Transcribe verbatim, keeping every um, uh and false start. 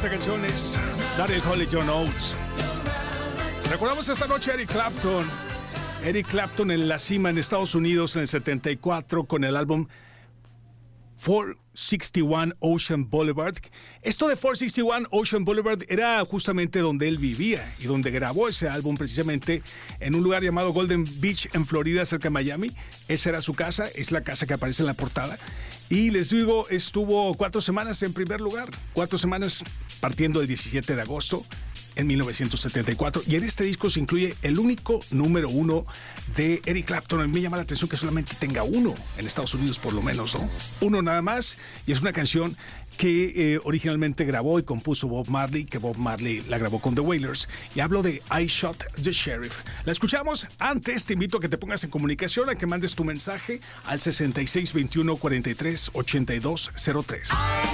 Esta canción es Daryl Hall y John Oates. Recordamos esta noche a Eric Clapton. Eric Clapton en la cima en Estados Unidos en el setenta y cuatro con el álbum cuatrocientos sesenta y uno Ocean Boulevard. Esto de cuatrocientos sesenta y uno Ocean Boulevard era justamente donde él vivía y donde grabó ese álbum, precisamente en un lugar llamado Golden Beach en Florida, cerca de Miami. Esa era su casa, es la casa que aparece en la portada. Y les digo, estuvo cuatro semanas en primer lugar, cuatro semanas partiendo el diecisiete de agosto en mil novecientos setenta y cuatro, y en este disco se incluye el único número uno de Eric Clapton. Me llama la atención que solamente tenga uno en Estados Unidos, por lo menos, ¿no? Uno nada más, y es una canción que eh, originalmente grabó y compuso Bob Marley, que Bob Marley la grabó con The Wailers, y hablo de I Shot the Sheriff. La escuchamos. Antes te invito a que te pongas en comunicación, a que mandes tu mensaje al sesenta y seis veintiuno cuarenta y tres ochenta y dos cero tres.